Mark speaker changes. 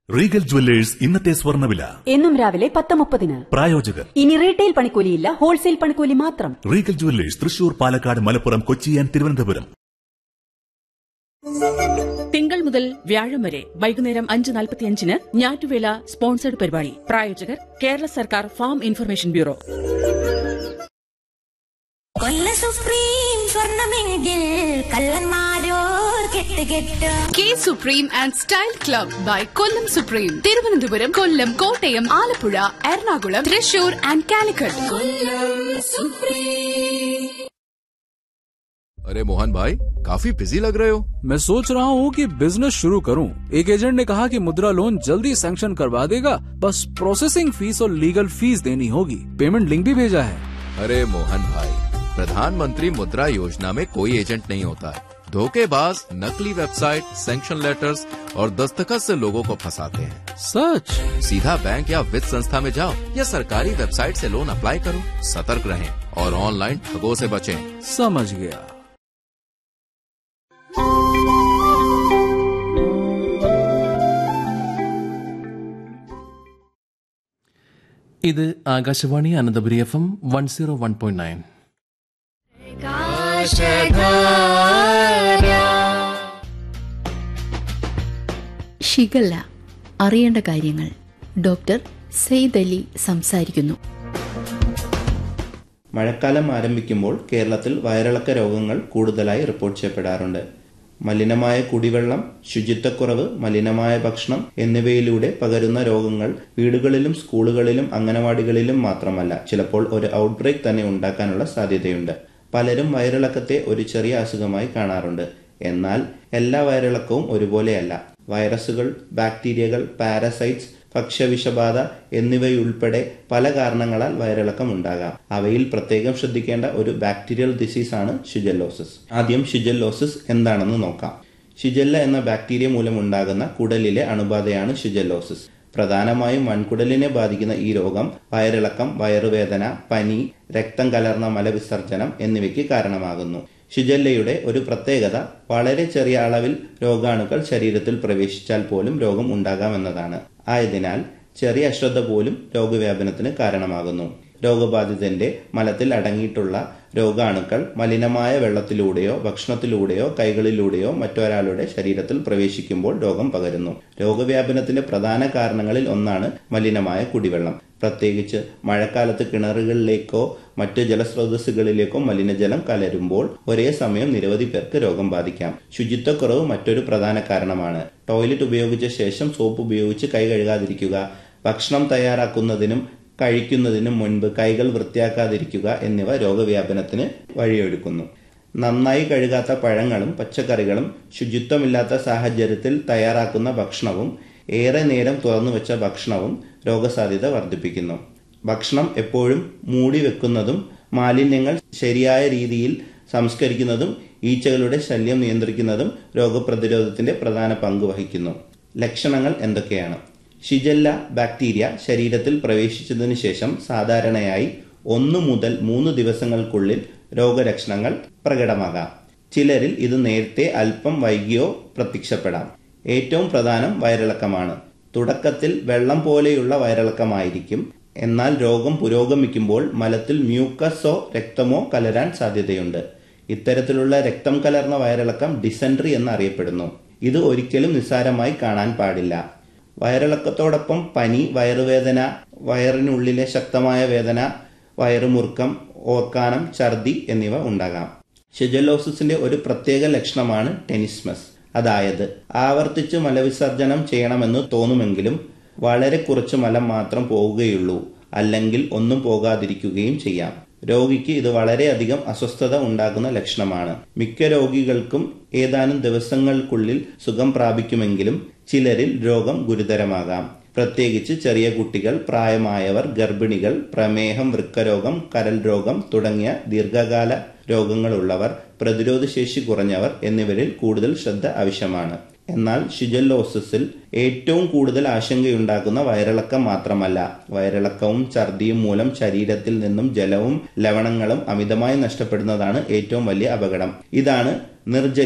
Speaker 1: Regal jewellers ഇന്നത്തെ സ്വർണ്ണവില
Speaker 2: എന്നും രാവിലെ 10:30.
Speaker 1: പ്രായോജകർ
Speaker 2: ഇനി റീറ്റെയിൽ പണിക്കൂലിയില്ല, ഹോൾസെയിൽ പണിക്കൂലി മാത്രം.
Speaker 1: Regal jewellers Thrissur, Palakkad, Malappuram, Kochi and Thiruvananthapuram.
Speaker 3: തിങ്കൾ മുതൽ വ്യാഴം വരെ വൈകുന്നേരം 5:45 ഞാറ്റുവേല സ്പോൺസർഡ് പരിപാടി. പ്രായോജകർ കേരള സർക്കാർ ഫാം ഇൻഫർമേഷൻ ബ്യൂറോ.
Speaker 4: കൊല്ല supreme സ്വർണമെങ്കിൽ കള്ളന്മാരോർ കെട്ടുകെട്ട്.
Speaker 5: K supreme and style club by Kollam supreme. Thiruvananthapuram, Kollam, Kottayam, Alappuzha, Ernakulam, Thrissur and Calicut.
Speaker 6: अरे मोहन भाई, काफी बिजी लग रहे हो।
Speaker 7: मैं सोच रहा हूँ कि बिजनेस शुरू करूँ। एक एजेंट ने कहा कि मुद्रा लोन जल्दी सैंक्शन करवा देगा, बस प्रोसेसिंग फीस और लीगल फीस देनी होगी। पेमेंट लिंक भी भेजा है।
Speaker 6: अरे मोहन भाई, प्रधानमंत्री मुद्रा योजना में कोई एजेंट नहीं होता है। धोखेबाज नकली वेबसाइट, सैंक्शन लेटर्स और दस्तखत से लोगों को फंसाते हैं।
Speaker 7: सच?
Speaker 6: सीधा बैंक या वित्त संस्था में जाओ या सरकारी वेबसाइट से लोन अप्लाई करो। सतर्क रहें और ऑनलाइन ठगों से बचें।
Speaker 7: समझ गया।
Speaker 8: ഇത് ആകാശവാണി അനന്തപുരി FM 101.9.
Speaker 9: ഷിഗല്ല അറിയേണ്ട കാര്യങ്ങൾ. ഡോക്ടർ സെയ്ദ് അലി സംസാരിക്കുന്നു.
Speaker 10: മഴക്കാലം ആരംഭിക്കുമ്പോൾ കേരളത്തിൽ വയറിളക്ക രോഗങ്ങൾ കൂടുതലായി റിപ്പോർട്ട് ചെയ്യപ്പെടാറുണ്ട്. മലിനമായ കുടിവെള്ളം, ശുചിത്വക്കുറവ്, മലിനമായ ഭക്ഷണം എന്നിവയിലൂടെ പകരുന്ന രോഗങ്ങൾ വീടുകളിലും സ്കൂളുകളിലും അംഗനവാടികളിലും മാത്രമല്ല, ചിലപ്പോൾ ഒരു ഔട്ട്ബ്രേക്ക് തന്നെ ഉണ്ടാക്കാനുള്ള സാധ്യതയുണ്ട്. പലരും വയറിളക്കത്തെ ഒരു ചെറിയ അസുഖമായി കാണാറുണ്ട്. എന്നാൽ എല്ലാ വയറിളക്കവും ഒരുപോലെയല്ല. വൈറസുകൾ, ബാക്ടീരിയകൾ, പാരസൈറ്റ്സ്, ഭക്ഷ്യവിഷബാധ എന്നിവയുൾപ്പെടെ പല കാരണങ്ങളാൽ വയറിളക്കം ഉണ്ടാകാം. അവയിൽ പ്രത്യേകം ശ്രദ്ധിക്കേണ്ട ഒരു ബാക്ടീരിയൽ ഡിസീസാണ് ഷിഗല്ലോസിസ്. ആദ്യം ഷിഗല്ലോസിസ് എന്താണെന്ന് നോക്കാം. ഷിഗല്ല എന്ന ബാക്ടീരിയ മൂലമുണ്ടാകുന്ന കുടലിലെ അണുബാധയാണ് ഷിഗല്ലോസിസ്. പ്രധാനമായും വൻകുടലിനെ ബാധിക്കുന്ന ഈ രോഗം വയറിളക്കം, വയറുവേദന, പനി, രക്തം കലർന്ന മലവിസർജനം എന്നിവയ്ക്ക് കാരണമാകുന്നു. ഷിഗല്ലയുടെ ഒരു പ്രത്യേകത വളരെ ചെറിയ അളവിൽ രോഗാണുക്കൾ ശരീരത്തിൽ പ്രവേശിച്ചാൽ പോലും രോഗം ഉണ്ടാകാമെന്നതാണ്. ആയതിനാൽ ചെറിയ അശ്രദ്ധ പോലും രോഗവ്യാപനത്തിന് കാരണമാകുന്നു. രോഗബാധിതന്റെ മലത്തിൽ അടങ്ങിയിട്ടുള്ള രോഗാണുക്കൾ മലിനമായ വെള്ളത്തിലൂടെയോ ഭക്ഷണത്തിലൂടെയോ കൈകളിലൂടെയോ മറ്റൊരാളുടെ ശരീരത്തിൽ പ്രവേശിക്കുമ്പോൾ രോഗം പകരുന്നു. രോഗവ്യാപനത്തിന്റെ പ്രധാന കാരണങ്ങളിൽ ഒന്നാണ് മലിനമായ കുടിവെള്ളം. പ്രത്യേകിച്ച് മഴക്കാലത്ത് കിണറുകളിലേക്കോ മറ്റ് ജലസ്രോതസ്സുകളിലേക്കോ മലിനജലം കലരുമ്പോൾ ഒരേ സമയം നിരവധി പേർക്ക് രോഗം ബാധിക്കാം. ശുചിത്വക്കുറവ് മറ്റൊരു പ്രധാന കാരണമാണ്. ടോയ്ലറ്റ് ഉപയോഗിച്ച ശേഷം സോപ്പ് ഉപയോഗിച്ച് കൈ കഴുകാതിരിക്കുക, ഭക്ഷണം തയ്യാറാക്കുന്നതിനും കഴിക്കുന്നതിനും മുൻപ് കൈകൾ വൃത്തിയാക്കാതിരിക്കുക എന്നിവ രോഗവ്യാപനത്തിന് വഴിയൊരുക്കുന്നു. നന്നായി കഴുകാത്ത പഴങ്ങളും പച്ചക്കറികളും, ശുചിത്വമില്ലാത്ത സാഹചര്യത്തിൽ തയ്യാറാക്കുന്ന ഭക്ഷണവും, ഏറെ നേരം തുറന്നു വെച്ച ഭക്ഷണവും രോഗസാധ്യത വർദ്ധിപ്പിക്കുന്നു. ഭക്ഷണം എപ്പോഴും മൂടി വെക്കുന്നതും മാലിന്യങ്ങൾ ശരിയായ രീതിയിൽ സംസ്കരിക്കുന്നതും ഈച്ചകളുടെ ശല്യം നിയന്ത്രിക്കുന്നതും രോഗപ്രതിരോധത്തിന്റെ പ്രധാന പങ്ക് വഹിക്കുന്നു. ലക്ഷണങ്ങൾ എന്തൊക്കെയാണ്? ഷിഗല്ല ബാക്ടീരിയ ശരീരത്തിൽ പ്രവേശിച്ചതിനു ശേഷം സാധാരണയായി 1 മുതൽ 3 ദിവസങ്ങൾക്കുള്ളിൽ രോഗലക്ഷണങ്ങൾ പ്രകടമാകാം. ചിലരിൽ ഇത് നേരത്തെ അല്പം വൈകിയോ പ്രത്യക്ഷപ്പെടാം. ഏറ്റവും പ്രധാനം വയറിളക്കമാണ്. തുടക്കത്തിൽ വെള്ളം പോലെയുള്ള വയറിളക്കമായിരിക്കും. എന്നാൽ രോഗം പുരോഗമിക്കുമ്പോൾ മലത്തിൽ മ്യൂക്കസോ രക്തമോ കലരാൻ സാധ്യതയുണ്ട്. ഇത്തരത്തിലുള്ള രക്തം കലർന്ന വയറിളക്കം ഡിസെൻട്രി എന്നറിയപ്പെടുന്നു. ഇത് ഒരിക്കലും നിസ്സാരമായി കാണാൻ പാടില്ല. വയറിളക്കത്തോടൊപ്പം പനി, വയറുവേദന, വയറിനുള്ളിലെ ശക്തമായ വേദന, വയറുമുറുക്കം, ഓക്കാനം, ഛർദി എന്നിവ ഉണ്ടാകാം. ഷിഗല്ലോസിസിന്റെ ഒരു പ്രത്യേക ലക്ഷണമാണ് ടെനിസ്മസ്. അതായത് ആവർത്തിച്ച് മലവിസർജനം ചെയ്യണമെന്ന് തോന്നുമെങ്കിലും വളരെ കുറച്ച് മലം മാത്രം പോവുകയുള്ളൂ, അല്ലെങ്കിൽ ഒന്നും പോകാതിരിക്കുകയും ചെയ്യാം. രോഗിക്ക് ഇത് വളരെയധികം അസ്വസ്ഥത ഉണ്ടാക്കുന്ന ലക്ഷണമാണ്. മിക്ക രോഗികൾക്കും ഏതാനും ദിവസങ്ങൾക്കുള്ളിൽ സുഖം പ്രാപിക്കുമെങ്കിലും ചിലരിൽ രോഗം ഗുരുതരമാകാം. പ്രത്യേകിച്ച് ചെറിയ കുട്ടികൾ, പ്രായമായവർ, ഗർഭിണികൾ, പ്രമേഹം, വൃക്കരോഗം, കരൾ രോഗം തുടങ്ങിയ ദീർഘകാല രോഗങ്ങളുള്ളവർ, പ്രതിരോധശേഷി കുറഞ്ഞവർ എന്നിവരിൽ കൂടുതൽ ശ്രദ്ധ ആവശ്യമാണ്. എന്നാൽ ഷിഗല്ലോസിസിൽ ഏറ്റവും കൂടുതൽ ആശങ്കയുണ്ടാക്കുന്ന വയറിളക്കം മാത്രമല്ല, വയറിളക്കവും ഛർദിയും മൂലം ശരീരത്തിൽ നിന്നും ജലവും ലവണങ്ങളും അമിതമായി നഷ്ടപ്പെടുന്നതാണ് ഏറ്റവും വലിയ അപകടം. ഇതാണ് നിർജ്ജലീകരണം